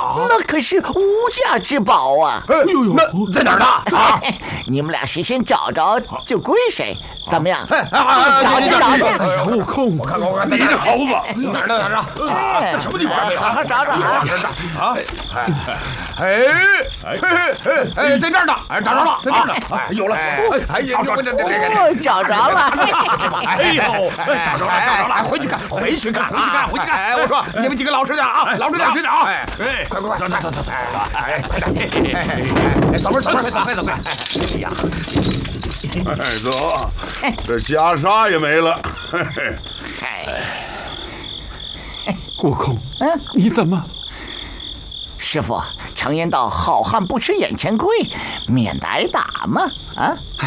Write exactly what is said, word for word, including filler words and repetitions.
那可是无价之宝啊！ 哎呦呦，那在哪儿呢？啊， 你们俩谁先找着就归谁，怎么样？ 找去找去！ 悟空，我看看我看，你这猴子哪儿呢哪儿呢？啊，这什么地方？ 好好找找啊！ 啊，哎哎哎哎，在这儿呢！哎，找着了，在这儿呢！哎，有了！哎呀，我这这这找着了！ 哎呦，找着了，找着了！回去看，回去看，回去看，回去看！哎，我说你们几个老实点啊，老实点，老实点啊！哎哎，快快快，走走走走，哎，快点！哎，走门走门，快走快走快！哎呀， 哎，走，这袈裟也没了。 悟空，嗯，你怎么？ 师傅，常言道，好汉不吃眼前亏，免得挨打嘛！啊。